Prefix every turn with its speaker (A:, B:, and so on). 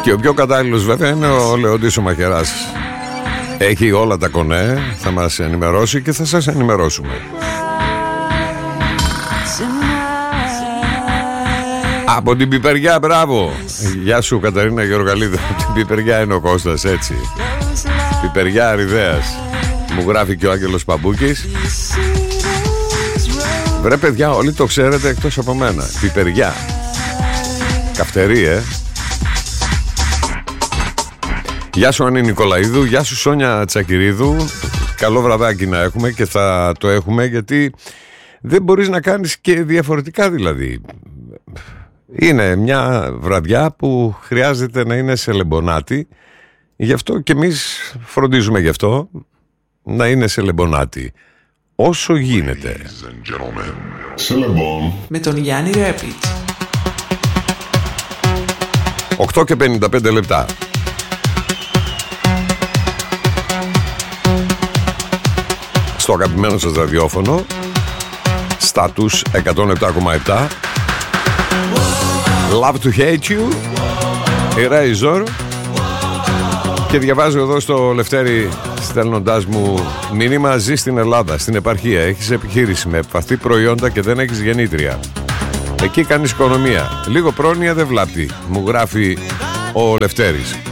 A: Και ο πιο κατάλληλος βέβαια είναι ο Λεόντης ο Μαχαιράς. Έχει όλα τα κονέ, θα μας ενημερώσει και θα σας ενημερώσουμε. Από την Πιπεριά, μπράβο. Γεια σου Καταρίνα Γεωργαλίδου. Από την Πιπεριά είναι ο Κώστας, έτσι. Πιπεριά Αριδέας. Μου γράφει και ο Άγγελος Παμπούκης. Βρε παιδιά, όλοι το ξέρετε εκτός από μένα. Πιπεριά. Καυτερή, Γεια σου Ανή Νικολαίδου. Γεια σου Σόνια Τσακυρίδου. Καλό βραδάκι να έχουμε και θα το έχουμε, γιατί δεν μπορείς να κάνεις και διαφορετικά δηλαδή. Είναι μια βραδιά που χρειάζεται να είναι σε λεμπονάτη. Γι' αυτό και εμείς φροντίζουμε γι' αυτό να είναι σε λεμπονάτη όσο γίνεται.
B: Με τον Γιάννη Ρέπιτ.
A: 8 και 55 λεπτά. Στο αγαπημένο σας ραδιόφωνο Status 107,7. Love to hate you, Eraser. Και διαβάζω εδώ στο Λευτέρη, στέλνοντάς μου μήνυμα: ζει στην Ελλάδα, στην επαρχία, έχεις επιχείρηση με ευπαθή προϊόντα και δεν έχεις γεννήτρια. Εκεί κάνεις οικονομία. Λίγο πρόνοια δεν βλάπτει, μου γράφει ο Λευτέρης.